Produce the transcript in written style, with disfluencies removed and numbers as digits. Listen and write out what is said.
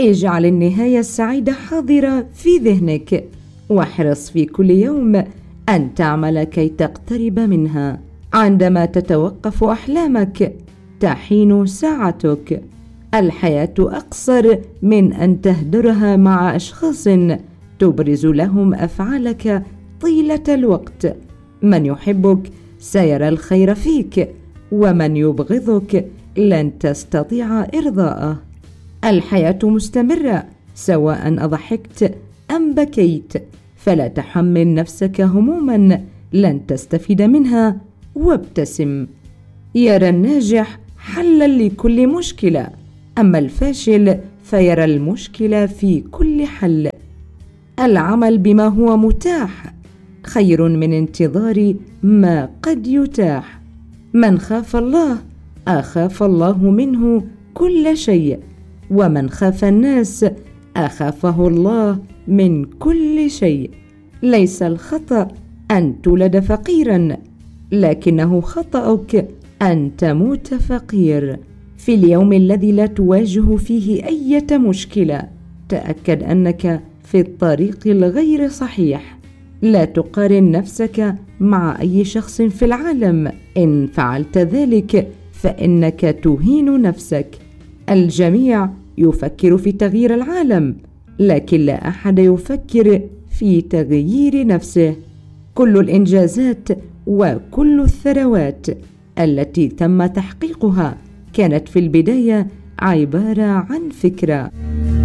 اجعل النهاية السعيدة حاضرة في ذهنك، واحرص في كل يوم أن تعمل كي تقترب منها. عندما تتوقف أحلامك تحين ساعتك. الحياة أقصر من أن تهدرها مع أشخاص تبرز لهم أفعالك طيلة الوقت. من يحبك سيرى الخير فيك، ومن يبغضك لن تستطيع إرضاءه. الحياة مستمرة سواء أضحكت أم بكيت، فلا تحمل نفسك هموما لن تستفيد منها، وابتسم. يرى الناجح حلا لكل مشكلة، أما الفاشل فيرى المشكلة في كل حل. العمل بما هو متاح خير من انتظار ما قد يتاح. من خاف الله أخاف الله منه كل شيء، ومن خاف الناس أخافه الله من كل شيء. ليس الخطأ أن تولد فقيرا، لكنه خطأك أن تموت فقير. في اليوم الذي لا تواجه فيه أي مشكلة تأكد أنك في الطريق الغير صحيح. لا تقارن نفسك مع أي شخص في العالم، إن فعلت ذلك فإنك تهين نفسك. الجميع يفكر في تغيير العالم، لكن لا أحد يفكر في تغيير نفسه. كل الإنجازات وكل الثروات التي تم تحقيقها كانت في البداية عبارة عن فكرة.